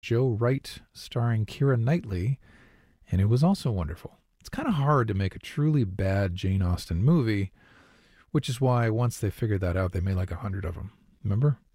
Joe Wright starring Keira Knightley, and it was also wonderful. It's kind of hard to make a truly bad Jane Austen movie, which is why once they figured that out, they made like 100 of them. Remember?